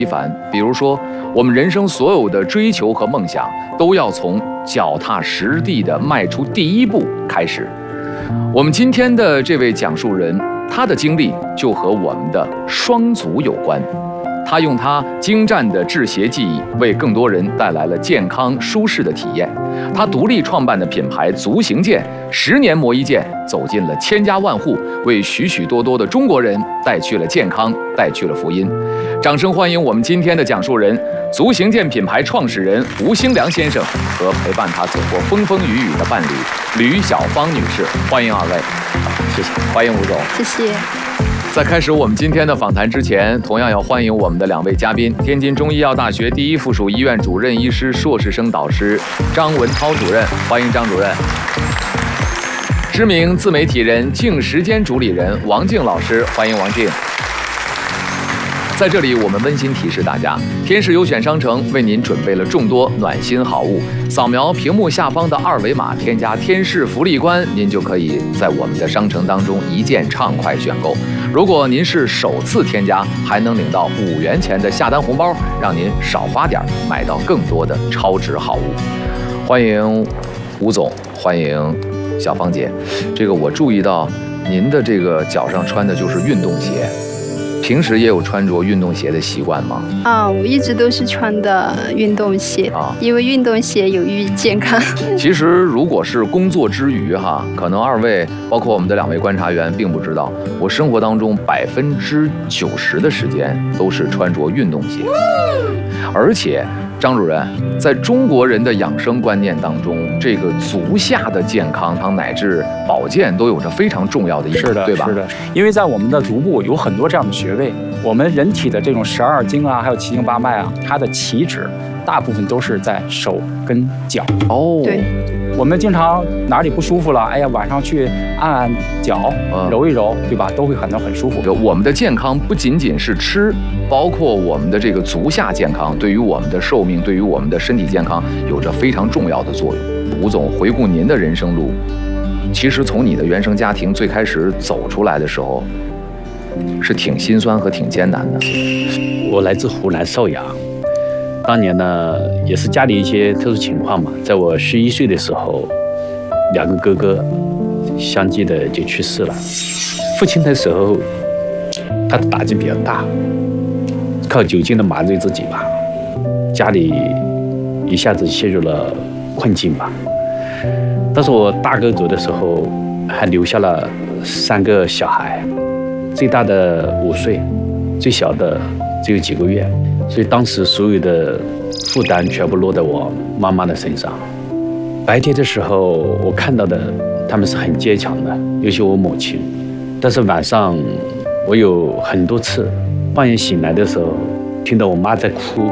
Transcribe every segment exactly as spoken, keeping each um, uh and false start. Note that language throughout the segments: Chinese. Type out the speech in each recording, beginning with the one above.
凡，比如说，我们人生所有的追求和梦想，都要从脚踏实地的迈出第一步开始。我们今天的这位讲述人，他的经历就和我们的双足有关。他用他精湛的制鞋技艺，为更多人带来了健康舒适的体验。他独立创办的品牌足行健，十年磨一剑，走进了千家万户，为许许多多的中国人带去了健康，带去了福音。掌声欢迎我们今天的讲述人，足行健品牌创始人吴兴良先生和陪伴他走过风风雨雨的伴侣吕小芳女士。欢迎二位。谢谢，欢迎吴总。 谢谢。 在开始我们今天的访谈之前，同样要欢迎我们的两位嘉宾：天津中医药大学第一附属医院主任医师、硕士生导师张文涛主任，欢迎张主任；知名自媒体人、静时间主理人王静老师，欢迎王静。在这里，我们温馨提示大家，天使优选商城为您准备了众多暖心好物。扫描屏幕下方的二维码，添加天使福利官，您就可以在我们的商城当中一键畅快选购。如果您是首次添加，还能领到五元钱的下单红包，让您少花点，买到更多的超值好物。欢迎吴总，欢迎小芳姐。这个我注意到您的这个脚上穿的就是运动鞋。平时也有穿着运动鞋的习惯吗？ 啊，我一直都是穿的运动鞋啊，因为运动鞋有益健康。 其实，如果是工作之余哈，可能二位包括我们的两位观察员并不知道，我生活当中百分之九十的时间都是穿着运动鞋，而且。张主任，在中国人的养生观念当中，这个足下的健康，乃至保健都有着非常重要的意义， 是的， 对吧？ 是的，因为在我们的足部有很多这样的穴位，我们人体的这种十二经啊，还有七经八脉啊，它的起止大部分都是在手跟脚。 哦， 对。 我们经常哪里不舒服了，哎呀，晚上去按按脚，揉一揉，对吧？都会感到很舒服。 我们的健康不仅仅是吃，包括我们的这个足下健康，对于我们的寿命，对于我们的身体健康，有着非常重要的作用。吴总，回顾您的人生路，其实从你的原生家庭最开始走出来的时候，是挺心酸和挺艰难的。 我来自湖南邵阳。当年呢，也是家里一些特殊情况嘛，在我十一岁的时候，两个哥哥相继的就去世了。父亲的时候，他的打击比较大，靠酒精的麻醉自己吧，家里一下子陷入了困境吧。但是我大哥走的时候，还留下了三个小孩，最大的五岁，最小的只有几个月。所以当时所有的负担全部落在我妈妈的身上。白天的时候，我看到的他们是很坚强的，尤其我母亲。但是晚上，我有很多次半夜醒来的时候，听到我妈在哭，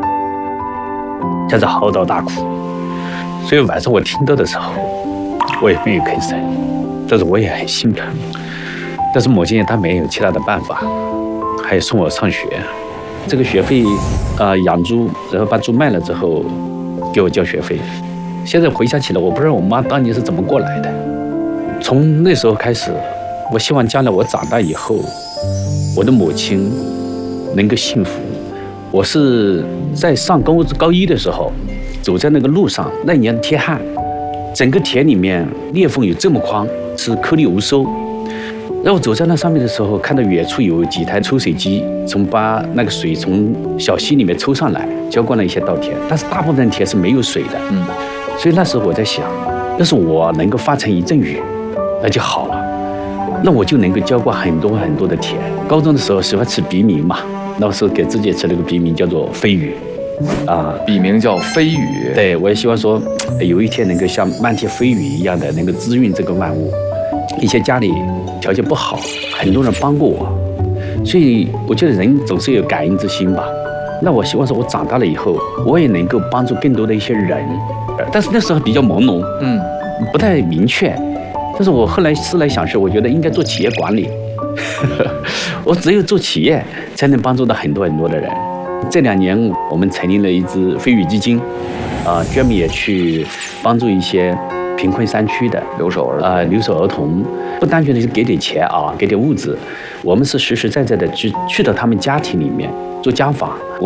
她在嚎啕大哭。所以晚上我听到的时候，我也没有吭声，但是我也很心疼。但是母亲她没有其他的办法，还送我上学。这个学费，啊、呃，养猪，然后把猪卖了之后，给我交学费。现在回想起来，我不知道我妈当年是怎么过来的。从那时候开始，我希望将来我长大以后，我的母亲能够幸福。我是在上高高一的时候，走在那个路上，那年天旱，整个田里面裂缝有这么宽，是颗粒无收。然后走在那上面的时候，看到远处有几台抽水机，从把那个水从小溪里面抽上来，浇灌了一些稻田。但是大部分田是没有水的，嗯，所以那时候我在想，要是我能够发成一阵雨，那就好了，那我就能够浇灌很多很多的田。高中的时候喜欢起笔名嘛，那时候给自己起了个笔名叫做飞雨， 啊，笔名叫飞雨。 对，我也希望说，有一天能够像漫天飞雨一样的，能够滋润这个万物。以前家里条件不好，很多人帮过我，所以我觉得人总是有感恩之心吧。那我希望说，我长大了以后，我也能够帮助更多的一些人。但是那时候比较朦胧，嗯，不太明确。但是我后来思来想去，我觉得应该做企业管理。我只有做企业，才能帮助到很多很多的人。这两年，我们成立了一支飞雨基金，啊、呃，专门也去帮助一些贫困山区的留守儿啊、呃、留守儿童，不单纯的是给点钱啊，给点物质，我们是实实在在的去去到他们家庭里面， 做家访。